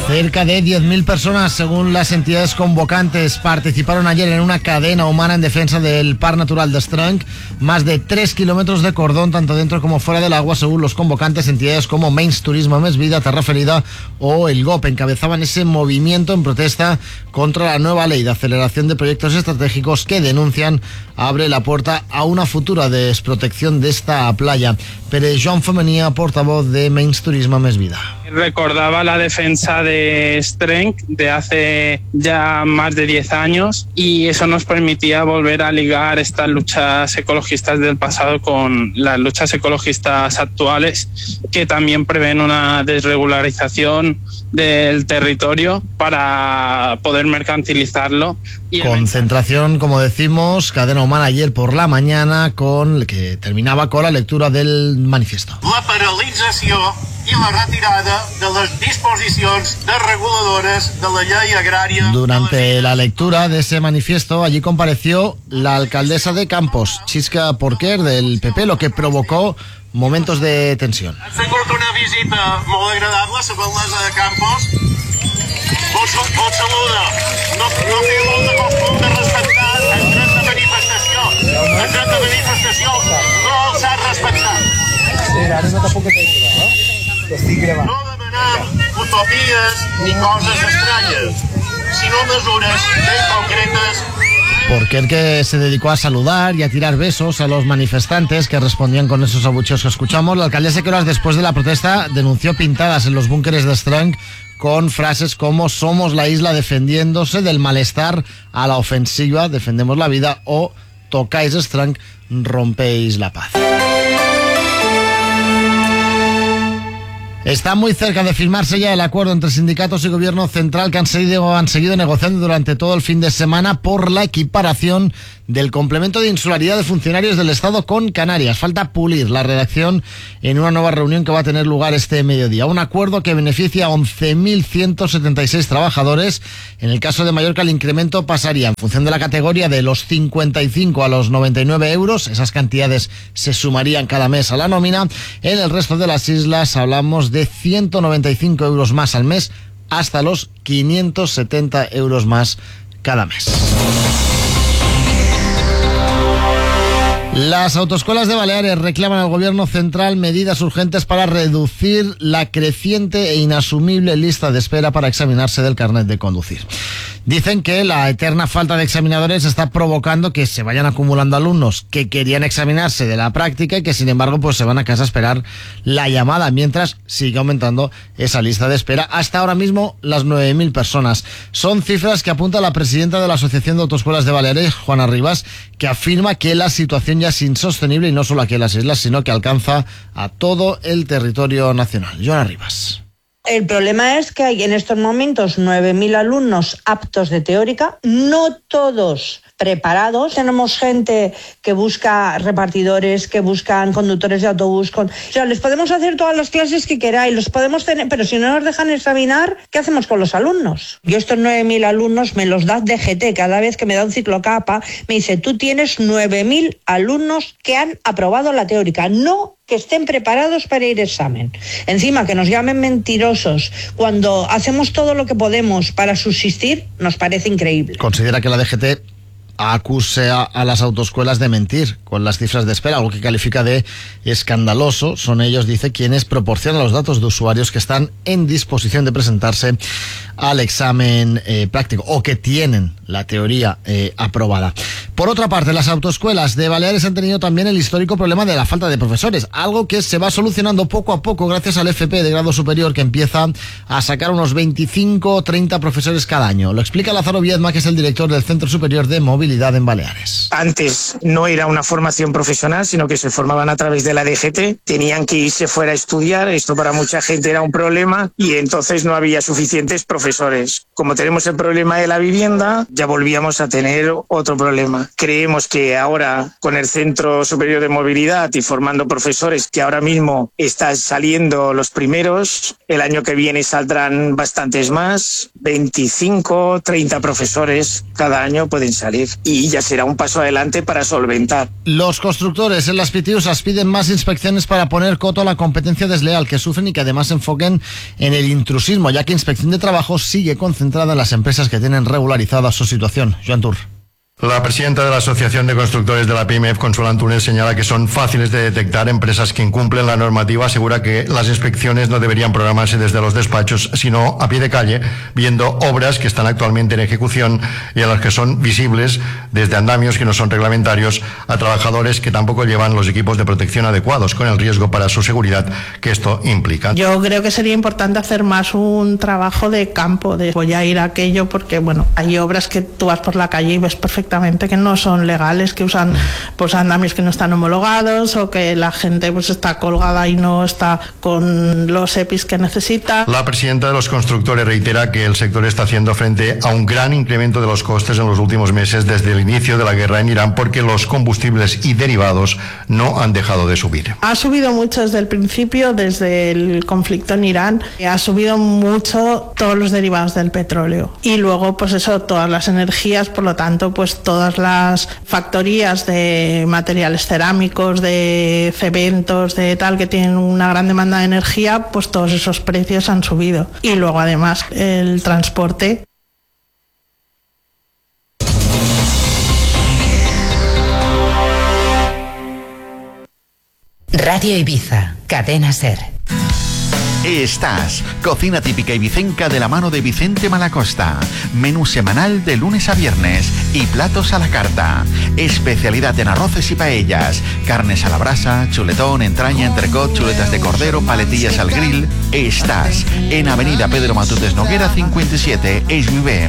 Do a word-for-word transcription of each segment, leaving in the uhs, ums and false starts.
Cerca de diez mil personas, según las entidades convocantes, participaron ayer en una cadena humana en defensa del Parc Natural de Estrenc. Más de tres kilómetros de cordón, tanto dentro como fuera del agua, según los convocantes. Entidades como Menys Turisme Més Vida, Terra Ferida o el G O P encabezaban ese movimiento en protesta contra la nueva ley de aceleración de proyectos estratégicos que denuncian abre la puerta a una futura desprotección de esta playa. Pero Joan Femenía, portavoz de Menys Turisme Més Vida. Recordaba la defensa de Estrenc de hace ya más de diez años y eso nos permitía volver a ligar estas luchas ecologistas del pasado con las luchas ecologistas actuales, que también prevén una desregularización del territorio para poder mercantilizarlo. Y concentración, como decimos, cadena humana ayer por la mañana, con que terminaba con la lectura del manifiesto. La paralització i la retirada de les disposicions desreguladores de la llei agrària. Durante la lectura de ese manifiesto, allí compareció la alcaldesa de Campos, Chisca Porquer, del P P, lo que provocó momentos de tensión. Ha sigut una visita molt agradable, la alcaldessa de Campos. Vos, vos saluda. No, no té molt de costum de respectar el dret de manifestació. El dret de manifestació no s'ha respectat. Sí, ara no tampoc que t'he no? Estic gravant. No demanem utopies ni coses estranyes, sinó mesures ben concretes. Porquer, que se dedicó a saludar y a tirar besos a los manifestantes que respondían con esos abucheos que escuchamos. La alcaldesa, que horas después de la protesta denunció pintadas en los búnkeres de Estrenc con frases como "somos la isla defendiéndose del malestar a la ofensiva, defendemos la vida" o "tocáis Estrenc, rompéis la paz". Está muy cerca de firmarse ya el acuerdo entre sindicatos y gobierno central, que han seguido, han seguido negociando durante todo el fin de semana por la equiparación del complemento de insularidad de funcionarios del Estado con Canarias. Falta pulir la redacción en una nueva reunión que va a tener lugar este mediodía. Un acuerdo que beneficia a once mil ciento setenta y seis trabajadores. En el caso de Mallorca, el incremento pasaría, en función de la categoría, de los cincuenta y cinco a los noventa y nueve euros. Esas cantidades se sumarían cada mes a la nómina. En el resto de las islas hablamos de ciento noventa y cinco euros más al mes, hasta los quinientos setenta euros más cada mes. Las autoescuelas de Baleares reclaman al gobierno central medidas urgentes para reducir la creciente e inasumible lista de espera para examinarse del carnet de conducir. Dicen que la eterna falta de examinadores está provocando que se vayan acumulando alumnos que querían examinarse de la práctica y que, sin embargo, pues se van a casa a esperar la llamada, mientras sigue aumentando esa lista de espera hasta ahora mismo las nueve mil personas. Son cifras que apunta la presidenta de la Asociación de Autoescuelas de Baleares, Juana Rivas, que afirma que la situación ya es insostenible, y no solo aquí en las islas, sino que alcanza a todo el territorio nacional. Juana Rivas. El problema es que hay en estos momentos nueve mil alumnos aptos de teórica, no todos preparados. Tenemos gente que busca repartidores, que buscan conductores de autobús. Con... O sea, les podemos hacer todas las clases que queráis, los podemos tener, pero si no nos dejan examinar, ¿qué hacemos con los alumnos? Yo estos nueve mil alumnos me los da D G T. Cada vez que me da un ciclocapa, me dice, tú tienes nueve mil alumnos que han aprobado la teórica, no que estén preparados para ir a examen. Encima, que nos llamen mentirosos cuando hacemos todo lo que podemos para subsistir, nos parece increíble. Considera que la D G T acuse a, a las autoescuelas de mentir con las cifras de espera, algo que califica de escandaloso. Son ellos, dice, quienes proporcionan los datos de usuarios que están en disposición de presentarse al examen eh, práctico o que tienen la teoría eh, aprobada. Por otra parte, las autoescuelas de Baleares han tenido también el histórico problema de la falta de profesores, algo que se va solucionando poco a poco gracias al F P de grado superior, que empieza a sacar unos veinticinco o treinta profesores cada año. Lo explica Lázaro Viedma, que es el director del Centro Superior de Movilidad en Baleares. Antes no era una formación profesional, sino que se formaban a través de la D G T, tenían que irse fuera a estudiar, esto para mucha gente era un problema y entonces no había suficientes profesores profesores. Como tenemos el problema de la vivienda, ya volvíamos a tener otro problema. Creemos que ahora, con el Centro Superior de Movilidad y formando profesores, que ahora mismo están saliendo los primeros, el año que viene saldrán bastantes más, veinticinco, treinta profesores cada año pueden salir, y ya será un paso adelante para solventar. Los constructores en las Pitiusas piden más inspecciones para poner coto a la competencia desleal que sufren y que además se enfoquen en el intrusismo, ya que Inspección de Trabajo sigue concentrada en las empresas que tienen regularizada su situación. Joan Tur. La presidenta de la Asociación de Constructores de la PIMEF, Consuelo Antunes, señala que son fáciles de detectar empresas que incumplen la normativa. Asegura que las inspecciones no deberían programarse desde los despachos, sino a pie de calle, viendo obras que están actualmente en ejecución y a las que son visibles desde andamios que no son reglamentarios a trabajadores que tampoco llevan los equipos de protección adecuados, con el riesgo para su seguridad que esto implica. Yo creo que sería importante hacer más un trabajo de campo, de voy a ir a aquello, porque bueno, hay obras que tú vas por la calle y ves perfectamente que no son legales, que usan pues andamios que no están homologados, o que la gente pues está colgada y no está con los E P Is que necesita. La presidenta de los constructores reitera que el sector está haciendo frente a un gran incremento de los costes en los últimos meses desde el inicio de la guerra en Irán, porque los combustibles y derivados no han dejado de subir. Ha subido mucho desde el principio, desde el conflicto en Irán, ha subido mucho todos los derivados del petróleo, y luego pues eso, todas las energías, por lo tanto pues todas las factorías de materiales cerámicos, de cementos, de tal, que tienen una gran demanda de energía, pues todos esos precios han subido. Y luego además el transporte. Radio Ibiza, Cadena SER. Estás, cocina típica ibicenca de la mano de Vicente Malacosta. Menú semanal de lunes a viernes y platos a la carta. Especialidad en arroces y paellas, carnes a la brasa, chuletón, entraña, entrecot, chuletas de cordero, paletillas al grill. Estás en Avenida Pedro Matutes Noguera cincuenta y siete, Esvivé.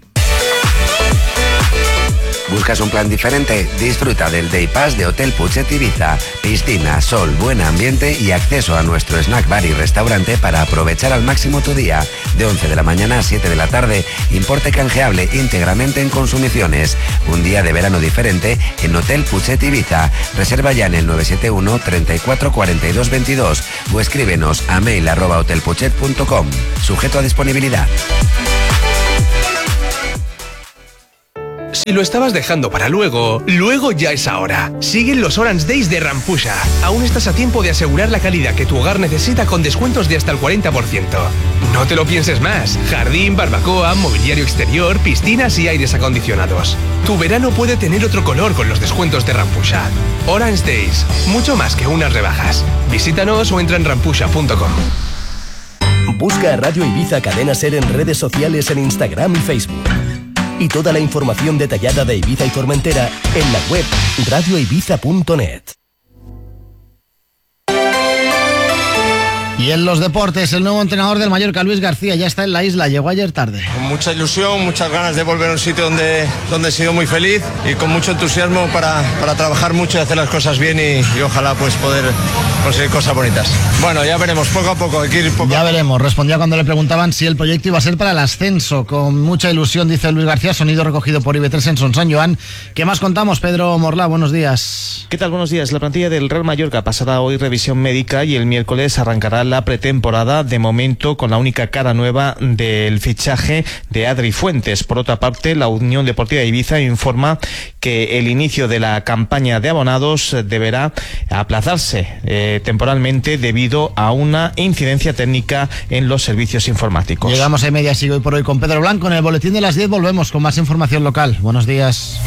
¿Buscas un plan diferente? Disfruta del Day Pass de Hotel Puchet Ibiza. Piscina, sol, buen ambiente y acceso a nuestro snack bar y restaurante para aprovechar al máximo tu día. De once de la mañana a siete de la tarde, importe canjeable íntegramente en consumiciones. Un día de verano diferente en Hotel Puchet Ibiza. Reserva ya en el nueve siete uno, treinta y cuatro, cuarenta y dos veintidós o escríbenos a mail arroba hotelpuchet punto com. Sujeto a disponibilidad. Si lo estabas dejando para luego, luego ya es ahora. Siguen los Orange Days de Rampusha. Aún estás a tiempo de asegurar la calidad que tu hogar necesita con descuentos de hasta el cuarenta por ciento. No te lo pienses más. Jardín, barbacoa, mobiliario exterior, piscinas y aires acondicionados. Tu verano puede tener otro color con los descuentos de Rampusha. Orange Days, mucho más que unas rebajas. Visítanos o entra en rampusha punto com. Busca Radio Ibiza Cadena SER en redes sociales en Instagram y Facebook. Y toda la información detallada de Ibiza y Formentera en la web radio ibiza punto net. Y en los deportes, el nuevo entrenador del Mallorca, Luis García, ya está en la isla. Llegó ayer tarde. Con mucha ilusión, muchas ganas de volver a un sitio donde, donde he sido muy feliz y con mucho entusiasmo para, para trabajar mucho y hacer las cosas bien y, y ojalá pues poder conseguir cosas bonitas. Bueno, ya veremos, poco a poco, hay que ir poco Ya a poco. veremos, respondía cuando le preguntaban si el proyecto iba a ser para el ascenso. Con mucha ilusión, dice Luis García, sonido recogido por I B tres en Son San Joan. ¿Qué más contamos, Pedro Morlá? Buenos días. ¿Qué tal? Buenos días. La plantilla del Real Mallorca pasará hoy revisión médica y el miércoles arrancará la pretemporada, de momento con la única cara nueva del fichaje de Adri Fuentes. Por otra parte, la Unión Deportiva de Ibiza informa que el inicio de la campaña de abonados deberá aplazarse eh, temporalmente debido a una incidencia técnica en los servicios informáticos. Llegamos a media, sigo hoy por hoy con Pedro Blanco. En el boletín de las diez volvemos con más información local. Buenos días.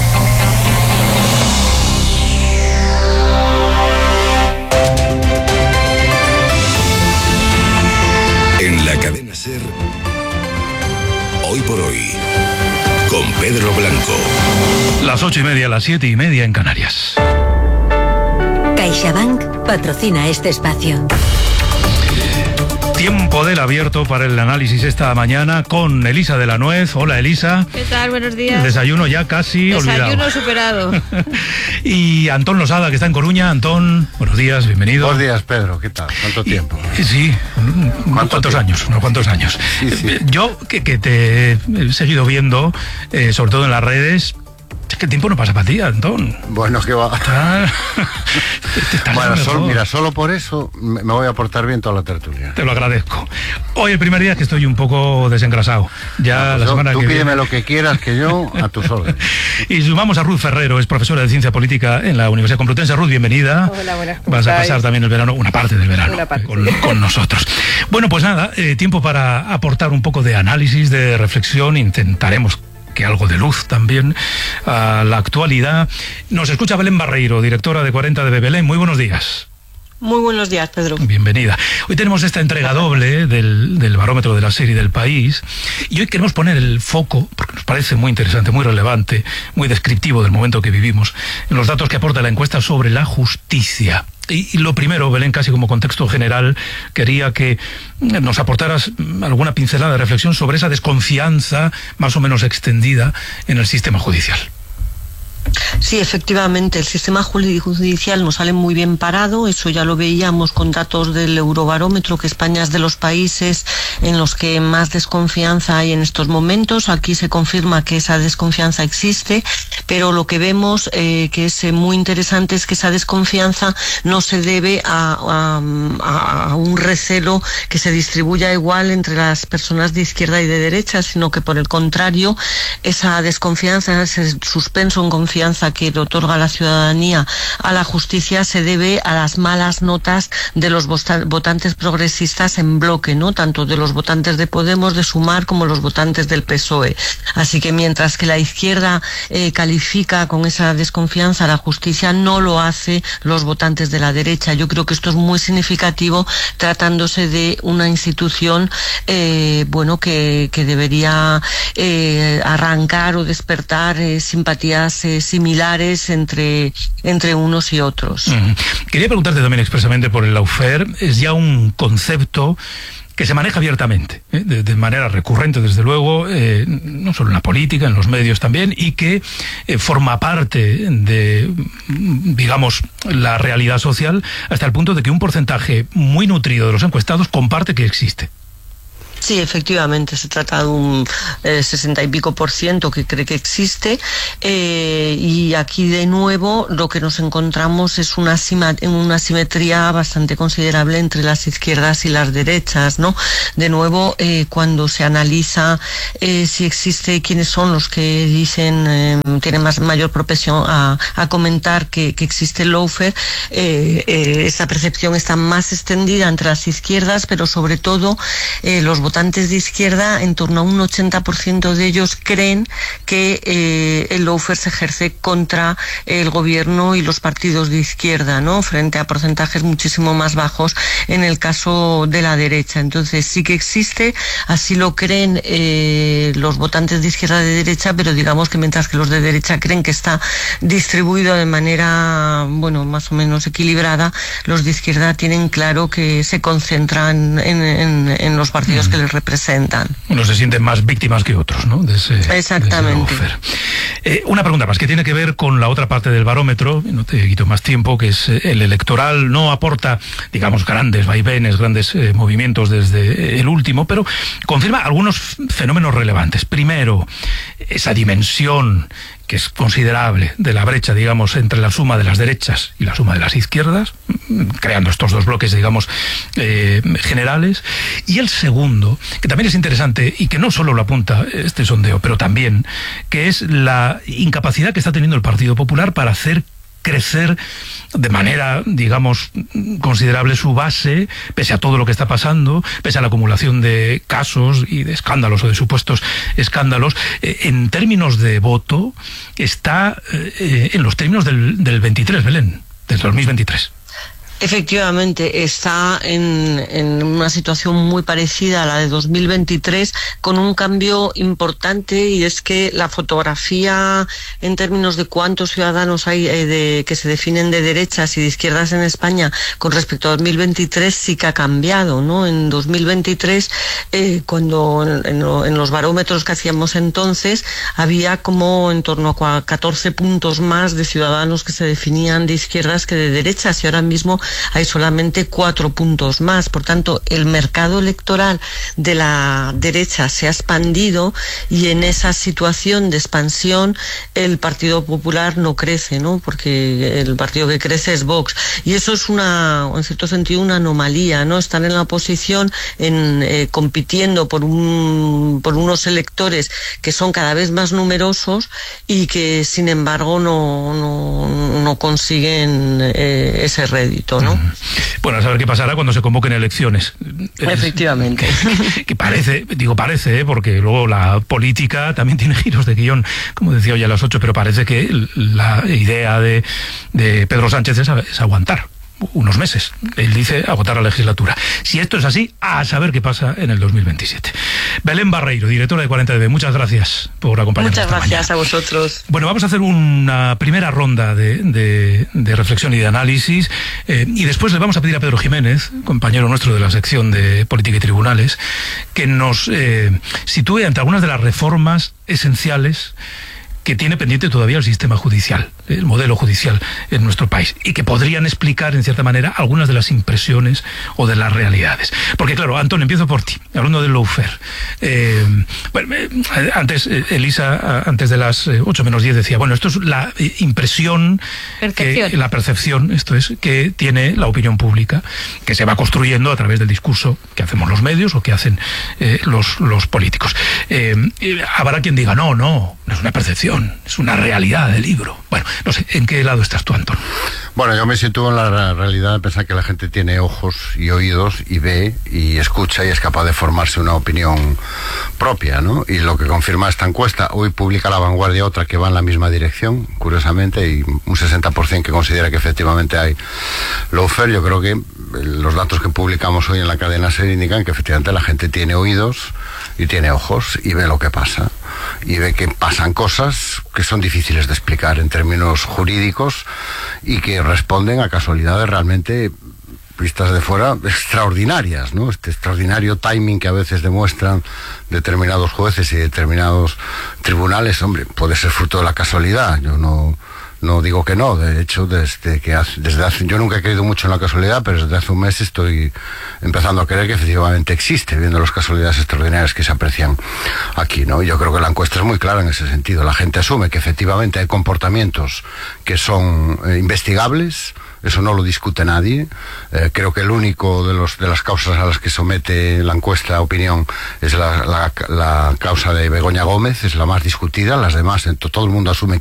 En la cadena SER, hoy por hoy, con Pedro Blanco. Las ocho y media, las siete y media en Canarias. CaixaBank patrocina este espacio. Tiempo del abierto para el análisis esta mañana con Elisa de la Nuez. Hola, Elisa. ¿Qué tal? Buenos días. El desayuno ya casi desayuno olvidado. superado. Y Antón Losada, que está en Coruña. Antón, buenos días, bienvenido. Buenos días, Pedro. ¿Qué tal? ¿Cuánto tiempo? Y, sí, unos cuantos años, unos cuantos años. Sí, sí. Yo, que, que te he seguido viendo, eh, sobre todo en las redes, es que el tiempo no pasa para ti, Antón. Bueno, que va. Está... bueno, solo, mira, solo por eso me voy a portar bien toda la tertulia. Te lo agradezco. Hoy el primer día es que estoy un poco desengrasado. Ya no, pues la yo, semana tú que pídeme viene... lo que quieras, que yo a tus órdenes. Y sumamos a Ruth Ferrero, es profesora de Ciencia Política en la Universidad Complutense. Ruth, bienvenida. Hola, buenas. Vas a pasar también el verano, una parte del verano, parte, con, sí. con nosotros. Bueno, pues nada, eh, tiempo para aportar un poco de análisis, de reflexión. Intentaremos que algo de luz también a la actualidad. Nos escucha Belén Barreiro, directora de cuarenta de Belén. Muy buenos días. Muy buenos días, Pedro. Bienvenida. Hoy tenemos esta entrega doble del, del barómetro de la serie del país y hoy queremos poner el foco, porque nos parece muy interesante, muy relevante, muy descriptivo del momento que vivimos, en los datos que aporta la encuesta sobre la justicia. Y, y lo primero, Belén, casi como contexto general, quería que nos aportaras alguna pincelada de reflexión sobre esa desconfianza más o menos extendida en el sistema judicial. Sí, efectivamente, el sistema judicial nos sale muy bien parado, eso ya lo veíamos con datos del Eurobarómetro, que España es de los países en los que más desconfianza hay en estos momentos. Aquí se confirma que esa desconfianza existe, pero lo que vemos eh, que es muy interesante es que esa desconfianza no se debe a, a, a un recelo que se distribuya igual entre las personas de izquierda y de derecha, sino que por el contrario, esa desconfianza, ese suspenso en confianza que le otorga la ciudadanía a la justicia se debe a las malas notas de los votantes progresistas en bloque, ¿no? Tanto de los votantes de Podemos, de Sumar, como los votantes del P S O E. Así que mientras que la izquierda eh, califica con esa desconfianza a la justicia, no lo hace los votantes de la derecha. Yo creo que esto es muy significativo tratándose de una institución eh, bueno, que, que debería eh, arrancar o despertar eh, simpatías eh, similares entre, entre unos y otros. Uh-huh. Quería preguntarte también expresamente por el lawfare. Es ya un concepto que se maneja abiertamente, ¿eh? de, de manera recurrente, desde luego, eh, no solo en la política, en los medios también, y que eh, forma parte de, digamos, la realidad social, hasta el punto de que un porcentaje muy nutrido de los encuestados comparte que existe. Sí, efectivamente, se trata de un eh, sesenta y pico por ciento que cree que existe eh, y aquí de nuevo lo que nos encontramos es una, una simetría bastante considerable entre las izquierdas y las derechas, ¿no? De nuevo, eh, cuando se analiza eh, si existe, quiénes son los que dicen, eh, tienen más, mayor propensión a, a comentar que, que existe el lawfare, eh, eh, esa percepción está más extendida entre las izquierdas, pero sobre todo eh, los votantes de izquierda, en torno a un ochenta por ciento de ellos creen que eh, el lawfare se ejerce contra el gobierno y los partidos de izquierda, ¿no? Frente a porcentajes muchísimo más bajos en el caso de la derecha. Entonces sí que existe, así lo creen eh, los votantes de izquierda y de derecha, pero digamos que mientras que los de derecha creen que está distribuido de manera, bueno, más o menos equilibrada, los de izquierda tienen claro que se concentran en, en, en los partidos mm. que les representan. Unos se sienten más víctimas que otros, ¿no? De ese, Exactamente. De ese eh, una pregunta más que tiene que ver con la otra parte del barómetro, no te quito más tiempo, que es el electoral. No aporta, digamos, grandes vaivenes, grandes eh, movimientos desde el último, pero confirma algunos fenómenos relevantes. Primero, esa dimensión que es considerable de la brecha, digamos, entre la suma de las derechas y la suma de las izquierdas, creando estos dos bloques, digamos, eh, generales. Y el segundo, que también es interesante y que no solo lo apunta este sondeo, pero también, que es la incapacidad que está teniendo el Partido Popular para hacer crecer de manera, digamos, considerable su base, pese a todo lo que está pasando, pese a la acumulación de casos y de escándalos o de supuestos escándalos. Eh, en términos de voto, está eh, en los términos del, del veintitrés, Belén, del dos mil veintitrés. Efectivamente, está en, en una situación muy parecida a la de dos mil veintitrés, con un cambio importante, y es que la fotografía en términos de cuántos ciudadanos hay eh, de, que se definen de derechas y de izquierdas en España con respecto a dos mil veintitrés sí que ha cambiado, ¿no? En dos mil veintitrés, eh, cuando en, en, lo, en los barómetros que hacíamos entonces, había como en torno a catorce puntos más de ciudadanos que se definían de izquierdas que de derechas, y ahora mismo hay solamente cuatro puntos más. Por tanto, el mercado electoral de la derecha se ha expandido, y en esa situación de expansión el Partido Popular no crece, ¿no? Porque el partido que crece es Vox, y eso es una, en cierto sentido, una anomalía, ¿no? Están en la oposición, en, eh, compitiendo por un, por unos electores que son cada vez más numerosos y que, sin embargo, no, no, no consiguen eh, ese rédito, ¿no? Bueno, a saber qué pasará cuando se convoquen elecciones. Efectivamente. Que, que parece, digo parece, ¿eh? Porque luego la política también tiene giros de guión, como decía hoy a las ocho, pero parece que la idea de, de Pedro Sánchez es, es aguantar unos meses. Él dice agotar la legislatura. Si esto es así, a saber qué pasa en el dos mil veintisiete. Belén Barreiro, directora de cuarenta D B, muchas gracias por acompañarnos. Muchas gracias mañana. a vosotros. Bueno, vamos a hacer una primera ronda de, de, de reflexión y de análisis, eh, y después le vamos a pedir a Pedro Jiménez, compañero nuestro de la sección de Política y Tribunales, que nos eh, sitúe ante algunas de las reformas esenciales que tiene pendiente todavía el sistema judicial, el modelo judicial en nuestro país, y que podrían explicar, en cierta manera, algunas de las impresiones o de las realidades. Porque, claro, Antón, empiezo por ti, hablando del lawfare. Eh, bueno, eh, antes, eh, Elisa, antes de las eh, ocho menos diez, decía, bueno, esto es la eh, impresión, que, la percepción, esto es, que tiene la opinión pública, que se va construyendo a través del discurso que hacemos los medios o que hacen eh, los, los políticos. Eh, habrá quien diga, no, no, no es una percepción, es una realidad del libro. Bueno, no sé, ¿en qué lado estás tú, Antón? Bueno, yo me sitúo en la realidad de pensar que la gente tiene ojos y oídos y ve y escucha y es capaz de formarse una opinión propia, ¿no? Y lo que confirma esta encuesta, hoy publica La Vanguardia otra que va en la misma dirección, curiosamente, y un sesenta por ciento que considera que efectivamente hay lawfare. Yo creo que los datos que publicamos hoy en la cadena SER indican que efectivamente la gente tiene oídos y tiene ojos y ve lo que pasa, y ve que pasan cosas que son difíciles de explicar en términos jurídicos y que responden a casualidades realmente, vistas de fuera, extraordinarias, ¿no? Este extraordinario timing que a veces demuestran determinados jueces y determinados tribunales, hombre, puede ser fruto de la casualidad. Yo no no digo que no. De hecho, desde que hace, desde hace, yo nunca he creído mucho en la casualidad, pero desde hace un mes estoy empezando a creer que efectivamente existe, viendo las casualidades extraordinarias que se aprecian aquí, ¿no? Yo creo que la encuesta es muy clara en ese sentido. La gente asume que efectivamente hay comportamientos que son eh, investigables. Eso no lo discute nadie. Eh, creo que el único de los de las causas a las que somete la encuesta opinión es la, la, la causa de Begoña Gómez, es la más discutida. Las demás, todo el mundo asume